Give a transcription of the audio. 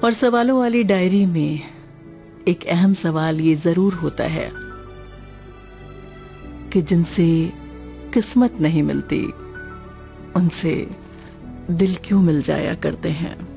और सवालों वाली डायरी में एक अहम सवाल ये जरूर होता है कि जिनसे किस्मत नहीं मिलती उनसे दिल क्यों मिल जाया करते हैं।